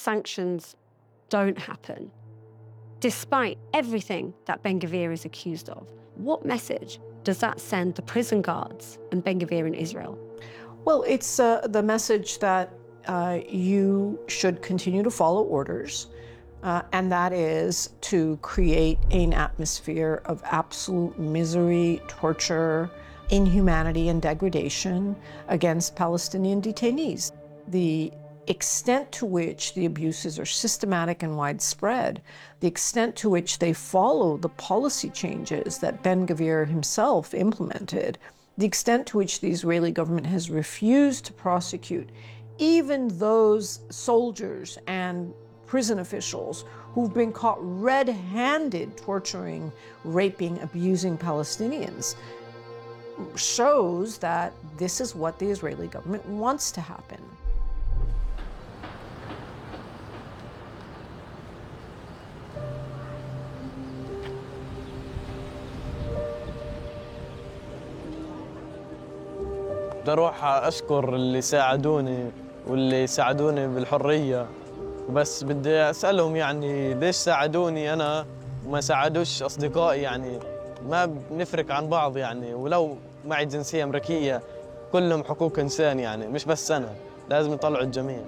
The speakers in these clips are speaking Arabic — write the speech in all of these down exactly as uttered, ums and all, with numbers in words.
sanctions don't happen, despite everything that Ben-Gvir is accused of, what message does that send the prison guards and Ben-Gvir in Israel? Well, it's uh, the message that uh, you should continue to follow orders, uh, and that is to create an atmosphere of absolute misery, torture, inhumanity, and degradation against Palestinian detainees. The extent to which the abuses are systematic and widespread, the extent to which they follow the policy changes that Ben-Gvir himself implemented, the extent to which the Israeli government has refused to prosecute even those soldiers and prison officials who've been caught red-handed torturing, raping, abusing Palestinians, shows that this is what the Israeli government wants to happen. بدي أروح أشكر اللي ساعدوني واللي ساعدوني بالحرية، وبس بدي أسألهم يعني ليش ساعدوني أنا وما ساعدوش أصدقائي. يعني ما بنفرق عن بعض يعني، ولو معي جنسية أمريكية كلهم حقوق إنسان يعني، مش بس أنا، لازم يطلعوا الجميع.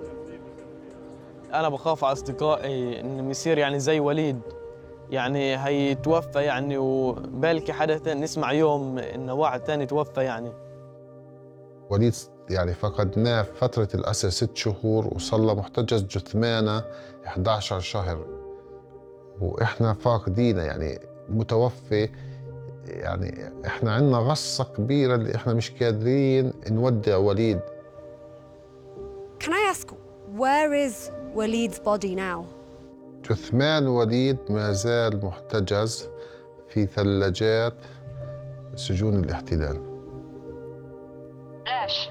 أنا بخاف على أصدقائي إنه يصير يعني زي وليد، يعني هيتوفى يعني، وبالكي حدا تاني نسمع يوم إنه واحد تاني توفى يعني. وليد يعني فقدناه في فترة الأسر ست شهور، وصلى محتجز جثمانه إحدى عشر شهر، وإحنا فاقدينه يعني متوفي. يعني إحنا عندنا غصة كبيرة اللي إحنا مش قادرين نودع وليد. Can I ask, where is Walid's body now? جثمان وليد ما زال محتجز في ثلاجات سجون الاحتلال. ليش؟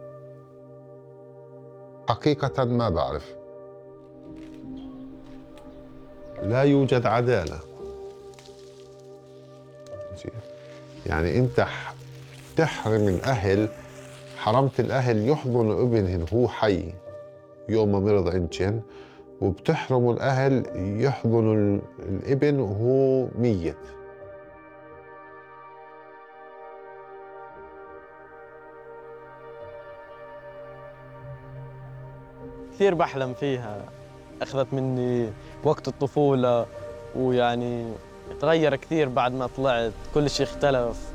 حقيقة ما بعرف. لا يوجد عدالة. يعني أنت تحرم الأهل، حرمت الأهل يحضنوا ابنهم وهو حي يوم ما مرض عندهم، وبتحرموا الأهل يحضنوا الابن وهو ميت. كثير بحلم فيها، أخذت مني وقت الطفولة، ويعني تغير كثير بعد ما طلعت، كل شيء اختلف.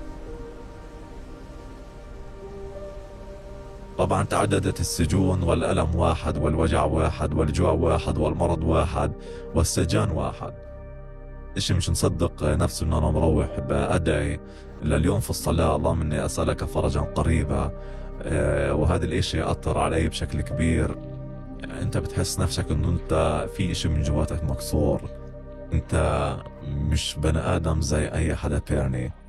طبعا تعددت السجون، والألم واحد، والوجع واحد، والجوع واحد، والمرض واحد، والسجان واحد. إشي مش نصدق نفسي إن أنا مروح بأدعي لليوم في الصلاة: اللهم إني أسألك فرجا قريبا. وهذا الإشي أثر علي بشكل كبير. أنت بتحس نفسك إنه أنت في إشي من جواتك مكسور، أنت مش بني آدم زي أي حدا تاني.